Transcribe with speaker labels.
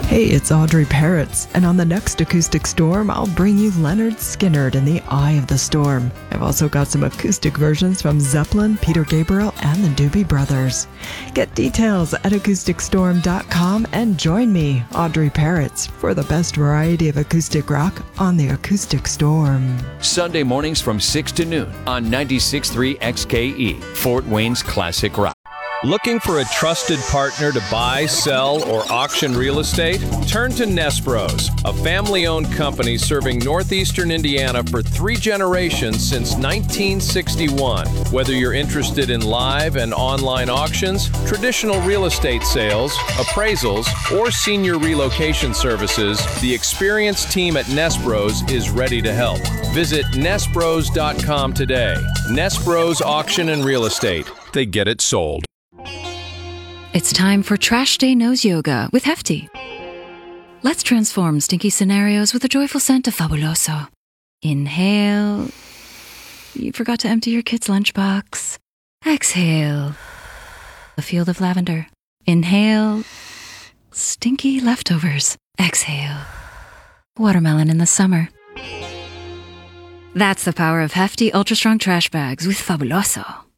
Speaker 1: Hey, it's Audrey Parrots, and on the next Acoustic Storm, I'll bring you Leonard Skinner in The Eye of the Storm. I've also got some acoustic versions from Zeppelin, Peter Gabriel, and the Doobie Brothers. Get details at acousticstorm.com and join me, Audrey Parrots, for the best variety of acoustic rock on the Acoustic Storm.
Speaker 2: Sunday mornings from 6 to noon on 96.3 XKE, Fort Wayne's Classic Rock.
Speaker 3: Looking for a trusted partner to buy, sell, or auction real estate? Turn to Nespros, a family-owned company serving northeastern Indiana for 3 generations since 1961. Whether you're interested in live and online auctions, traditional real estate sales, appraisals, or senior relocation services, the experienced team at Nespros is ready to help. Visit Nespros.com today. Nespros Auction and Real Estate. They get it sold.
Speaker 4: It's time for Trash Day Nose Yoga with Hefty. Let's transform stinky scenarios with a joyful scent of Fabuloso. Inhale. You forgot to empty your kid's lunchbox. Exhale. A field of lavender. Inhale. Stinky leftovers. Exhale. Watermelon in the summer. That's the power of Hefty Ultra Strong Trash Bags with Fabuloso.